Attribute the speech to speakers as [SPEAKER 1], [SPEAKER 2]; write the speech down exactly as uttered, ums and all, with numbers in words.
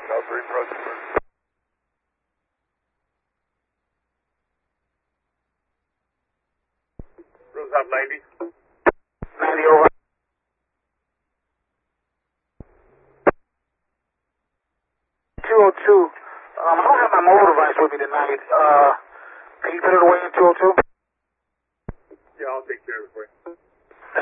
[SPEAKER 1] South three, present. Rose up ninety.
[SPEAKER 2] ninety over. two oh two. Um, I don't have my mobile device with me tonight. Uh, can you put it away in two oh two?
[SPEAKER 1] Yeah, I'll take care of it for you.